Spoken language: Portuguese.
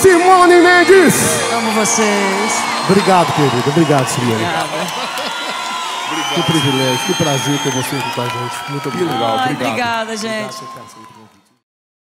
Simone Mendes. Amo vocês. Obrigado, querido. Obrigado, Simone. Obrigada. Que privilégio, que prazer ter você aqui com a gente. Muito obrigado. Obrigada, gente. Obrigado,